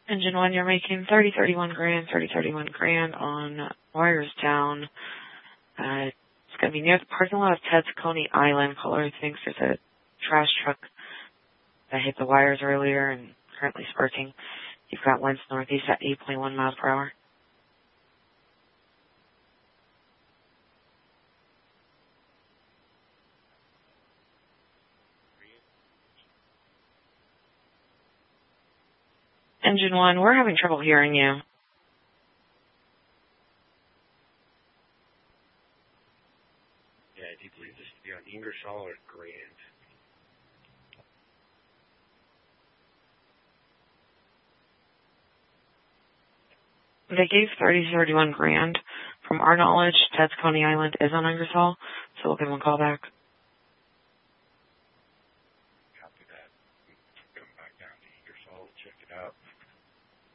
Engine 1, you're making 3031 grand on wires down. It's going to be near the parking lot of Ted's Coney Island. Caller thinks there's a trash truck that hit the wires earlier and currently sparking. You've got winds northeast at 8.1 miles per hour. Engine 1, we're having trouble hearing you. Yeah, do you believe this to be on Ingersoll or Grand? They gave 3031 grand. From our knowledge, Ted's Coney Island is on Ingersoll, so we'll give them a call back. Copy that. Come back down to Ingersoll, check it out.